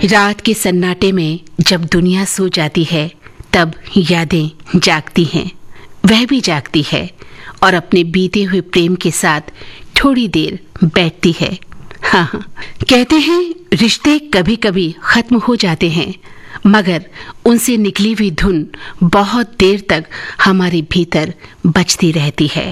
रात के सन्नाटे में जब दुनिया सो जाती है तब यादें जागती हैं। वह भी जागती है और अपने बीते हुए प्रेम के साथ थोड़ी देर बैठती है। हाँ, कहते हैं रिश्ते कभी कभी खत्म हो जाते हैं, मगर उनसे निकली हुई धुन बहुत देर तक हमारे भीतर बजती रहती है।